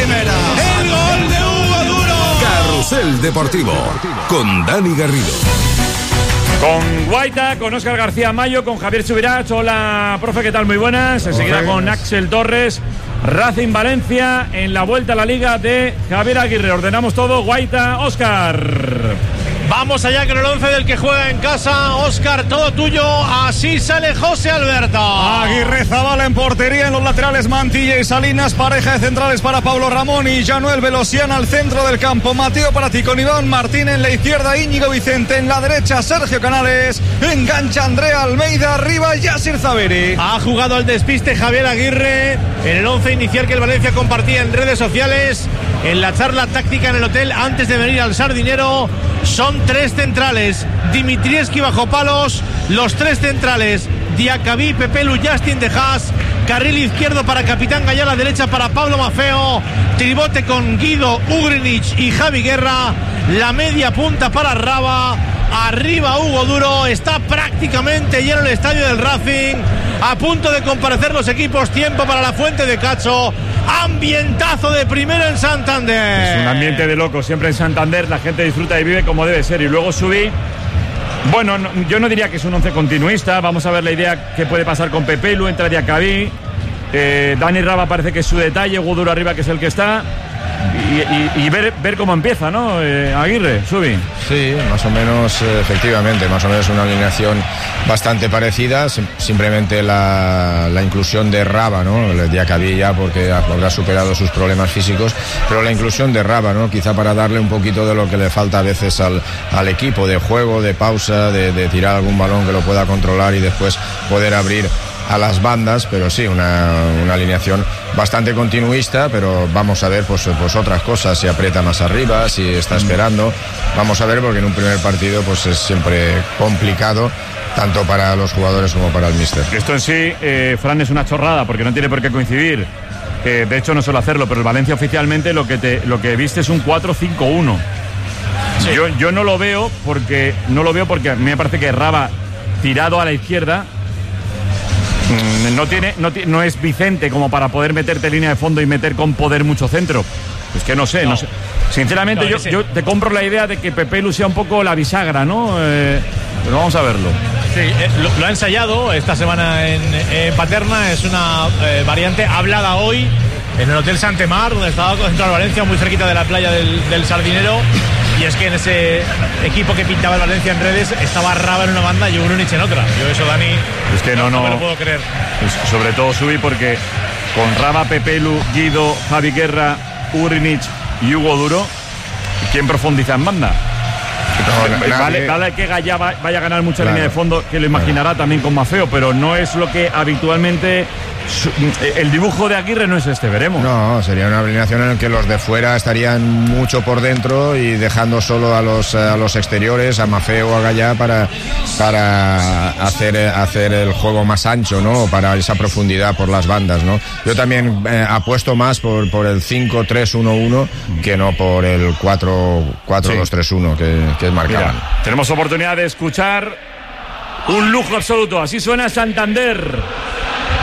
primera. El gol de Hugo Duro. Carrusel Deportivo con Dani Garrido. Con Guaita, con Óscar García Mayo, con Javier Subirach. Hola, profe, ¿qué tal? Muy buenas. Enseguida con Axel Torres. Racing Valencia en la vuelta a la Liga de Javier Aguirre. Ordenamos todo. Guaita, Óscar. Vamos allá con el 11 del que juega en casa. Óscar, todo tuyo. Así sale José Alberto. Aguirrezabala en portería, en los laterales Mantilla y Salinas. Pareja de centrales para Pablo Ramón y Januel Velosiana al centro del campo. Mateo Prati con Iván Martín en la izquierda. Íñigo Vicente en la derecha. Sergio Canales. Engancha Andrea Almeida. Arriba Yasir Zaberi. Ha jugado al despiste Javier Aguirre en el 11 inicial que el Valencia compartía en redes sociales. En la charla táctica en el hotel antes de venir al Sardinero. Son 3 centrales. Dimitrievski bajo palos. Los 3 centrales. Diacabí, Pepelu, Justin de Haas. Carril izquierdo para Capitán Gallá, derecha para Pablo Maffeo. Tribote con Guido, Ugrinic y Javi Guerra. La media punta para Raba. Arriba Hugo Duro. Está prácticamente lleno el estadio del Racing. A punto de comparecer los equipos. Tiempo para la Fuente de Cacho. Ambientazo de primero en Santander. Es un ambiente de loco siempre en Santander. La gente disfruta y vive como debe ser. Y luego subí. Bueno, yo no diría que es un 11 continuista. Vamos a ver la idea que puede pasar con Pepelu. Entra Diacabí. Dani Raba parece que es su detalle. Hugo Duro arriba, que es el que está. Y ver cómo empieza, ¿no? Aguirre, Subi. Sí, más o menos, efectivamente, más o menos una alineación bastante parecida, simplemente la inclusión de Raba, ¿no? El Diacabí ya porque ha superado sus problemas físicos, pero la inclusión de Raba, ¿no? Quizá para darle un poquito de lo que le falta a veces al equipo, de juego, de pausa, de tirar algún balón que lo pueda controlar y después poder abrir a las bandas, pero sí, una alineación bastante continuista, pero vamos a ver pues otras cosas, si aprieta más arriba, si está esperando, vamos a ver, porque en un primer partido pues es siempre complicado, tanto para los jugadores como para el míster. Esto en sí, Fran, es una chorrada, porque no tiene por qué coincidir, de hecho no suele hacerlo, pero el Valencia oficialmente lo que viste es un 4-5-1. Sí. Yo no lo veo porque a mí me parece que Raba tirado a la izquierda no es Vicente como para poder meterte línea de fondo y meter con poder mucho centro. Es que no sé. Sinceramente, yo te compro la idea de que Pepelu sea un poco la bisagra, ¿no? Pero vamos a verlo. Sí, lo ha ensayado esta semana en Paterna. Es una variante hablada hoy en el Hotel Santemar, donde estaba concentrado Valencia, muy cerquita de la playa del Sardinero. Y es que en ese equipo que pintaba el Valencia en redes estaba Raba en una banda y Ugrinic en otra. Yo eso, Dani, es que no me lo puedo creer. Pues sobre todo Subi, porque con Raba, Pepelu, Guido, Javi Guerra, Ugrinic y Hugo Duro, ¿quién profundiza en banda? Vale que Gallá vaya a ganar mucha línea de fondo, que lo imaginará también con Maffeo, pero no es lo que habitualmente... El dibujo de Aguirre no es este, veremos. No, sería una alineación en la que los de fuera estarían mucho por dentro y dejando solo a los exteriores, a Maffeo o a Gallá para hacer el juego más ancho, ¿no? Para esa profundidad por las bandas, ¿no? Yo también apuesto más por el 5-3-1-1 que no por el 4-2-3-1 que es marcado. Tenemos oportunidad de escuchar un lujo absoluto. Así suena Santander.